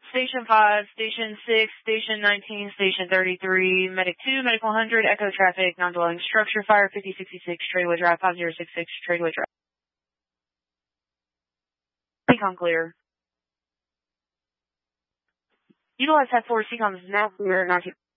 Station 5, Station 6, Station 19, Station 33, Medic 2, Medic 100, Echo Traffic, non-dwelling structure, Fire 5066, Tradeway Drive, 5066, Tradeway Drive. Seacom clear. Utilize Hat 4, Seacom is now clear, 19.